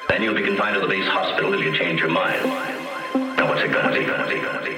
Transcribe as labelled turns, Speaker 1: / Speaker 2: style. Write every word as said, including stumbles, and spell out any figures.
Speaker 1: Then you'll be confined to the base hospital if you change your mind. Now what's it gonna be? Gonna be? Gonna be?